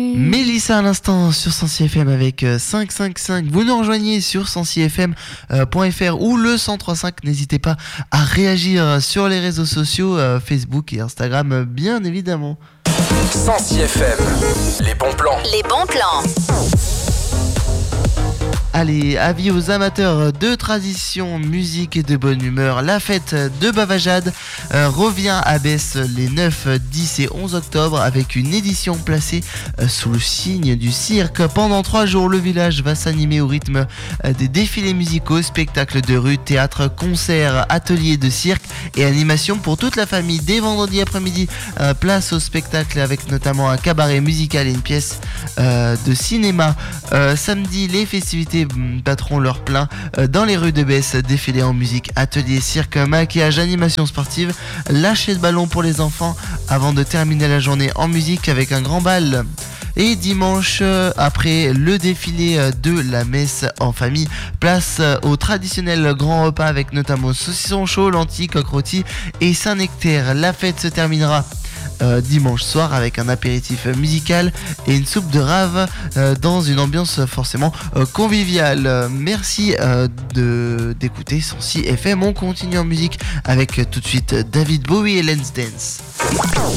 Mélissa à l'instant sur 106 FM avec 555. Vous nous rejoignez sur 106fm.fr ou le 1035. N'hésitez pas à réagir sur les réseaux sociaux, Facebook et Instagram, bien évidemment. 106 FM, les bons plans. Les bons plans. Allez, avis aux amateurs de tradition, musique et de bonne humeur. La fête de Bavajad revient à Besse les 9, 10 et 11 octobre avec une édition placée sous le signe du cirque. Pendant 3 jours, le village va s'animer au rythme des défilés musicaux, spectacles de rue, théâtre, concerts, ateliers de cirque et animations pour toute la famille. Dès vendredi après-midi, place au spectacle avec notamment un cabaret musical et une pièce de cinéma. Samedi, les festivités battront leur plein dans les rues de Besse. Défilé en musique, atelier, cirque, maquillage, animation sportive, lâcher de ballon pour les enfants avant de terminer la journée en musique avec un grand bal. Et dimanche, après le défilé de la messe en famille, place au traditionnel grand repas avec notamment saucisson chaud, lentilles, coq rôti et Saint-Nectaire. La fête se terminera dimanche soir avec un apéritif musical et une soupe de rave dans une ambiance forcément conviviale. Merci d'écouter 106 FM. On continue en musique avec tout de suite David Bowie et Let's Dance.